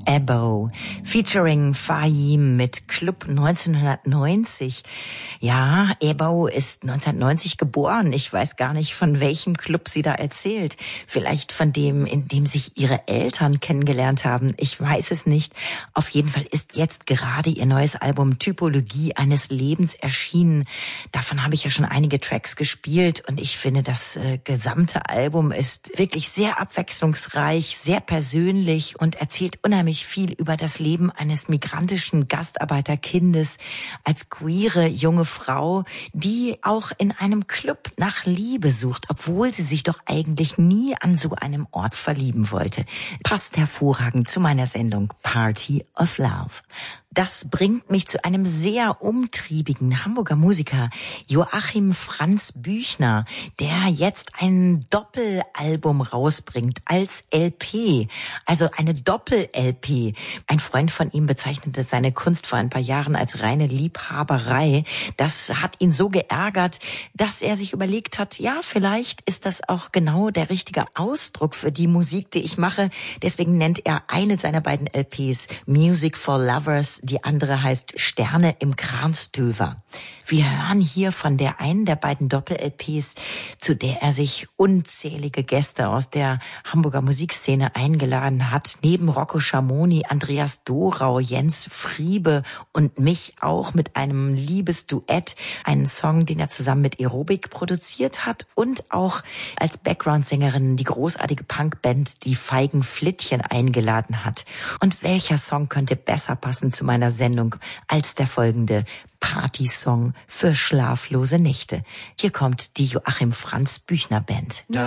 Ebo, featuring Fahim mit Club 1990. Ja, Ebo ist 1990 geboren. Ich weiß gar nicht, von welchem Club sie da erzählt. Vielleicht von dem, in dem sich ihre Eltern kennengelernt haben. Ich weiß es nicht. Auf jeden Fall ist jetzt gerade ihr neues Album Typologie eines Lebens erschienen. Davon habe ich ja schon einige Tracks gespielt und ich finde, das gesamte Album ist wirklich sehr abwechslungsreich, sehr persönlich und erzählt unheimlich viel über das Leben eines migrantischen Gastarbeiterkindes als queere junge Frau, die auch in einem Club nach Liebe sucht, obwohl sie sich doch eigentlich nie an so einem Ort verlieben wollte. Passt hervorragend zu meiner Sendung Party of Love. Das bringt mich zu einem sehr umtriebigen Hamburger Musiker, Joachim Franz Büchner, der jetzt ein Doppelalbum rausbringt als LP, also eine Doppel-LP. Ein Freund von ihm bezeichnete seine Kunst vor ein paar Jahren als reine Liebhaberei. Das hat ihn so geärgert, dass er sich überlegt hat, ja, vielleicht ist das auch genau der richtige Ausdruck für die Musik, die ich mache. Deswegen nennt er eine seiner beiden LPs Music for Lovers. Die andere heißt Sterne im Kranstöver. Wir hören hier von der einen der beiden Doppel-LPs, zu der er sich unzählige Gäste aus der Hamburger Musikszene eingeladen hat. Neben Rocco Schamoni, Andreas Dorau, Jens Friebe und mich auch mit einem Liebesduett. Einen Song, den er zusammen mit Aerobic produziert hat und auch als Background-Sängerin die großartige Punkband Die Feigen Flittchen eingeladen hat. Und welcher Song könnte besser passen zu meiner Sendung als der folgende Partysong für schlaflose Nächte? Hier kommt die Joachim Franz Büchner Band.